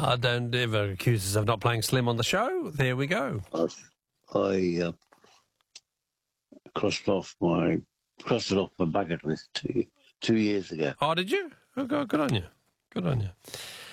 Don't ever accuse us of not playing Slim on the show. There we go. I crossed it off my bucket list 2 years ago. Oh, did you? Oh, good on you. Good on you.